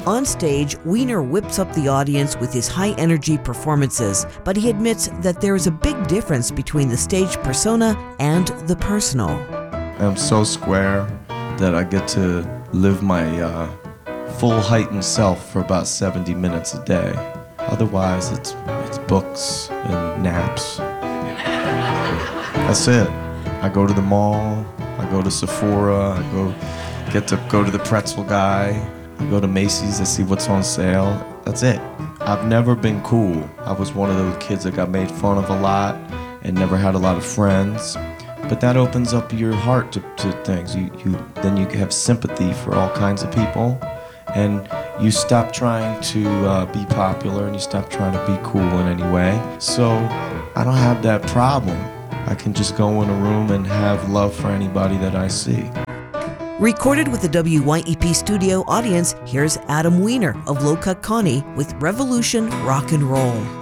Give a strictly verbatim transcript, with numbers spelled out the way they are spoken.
On stage, Weiner whips up the audience with his high-energy performances, but he admits that there is a big difference between the stage persona and the personal. I'm so square that I get to live my uh, full heightened self for about seventy minutes a day. Otherwise, it's, it's books and naps. That's it. I go to the mall, I go to Sephora, I go get to go to the pretzel guy, I go to Macy's to see what's on sale. That's it. I've never been cool. I was one of those kids that got made fun of a lot and never had a lot of friends. But that opens up your heart to, to things. You, you, then you have sympathy for all kinds of people, and you stop trying to uh, be popular, and you stop trying to be cool in any way. So I don't have that problem. I can just go in a room and have love for anybody that I see. Recorded with the W Y E P studio audience, here's Adam Weiner of Low Cut Connie with Revolution Rock and Roll.